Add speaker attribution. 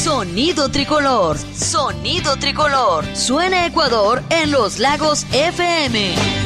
Speaker 1: Sonido tricolor, sonido tricolor. Suena Ecuador en Los Lagos FM.